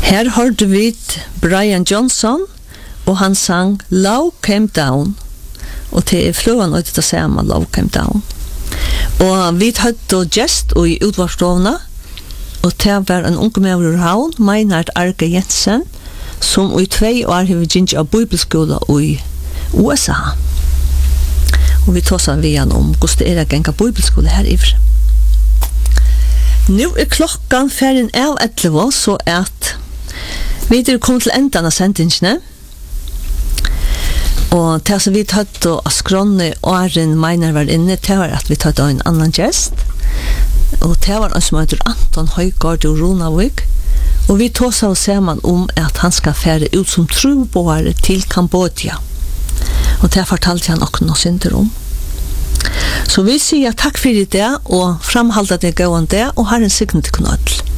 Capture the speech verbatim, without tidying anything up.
Her hørte vi Brian Johnson, og han sang Love Came Down, og til fløen ut til å se om Love Came Down. Og vi hadde gest i utvarstovna, og det var en unge med ur havn, Meinhard Arge Jensen, som i tvei år har gynnt av bibelskola i U S A. Og vi tås av vi om hvordan det er å genga bibelskola her i. Nå er klokkan ferien av elleve, så at vi er kommet til enden av sendingsene. Og til som vi tatt av skrånne åren Meinar var inne, til var at vi tatt av en annan gest. Og til var en som heter Anton Høygård og Ronavik. Og vi tås av sammen om at han skal fære ut som troboere til Kambodja. Og til fortalte han også noe synder om. Så vi sier takk for det, og framholder det gående, og har en signet til knødel.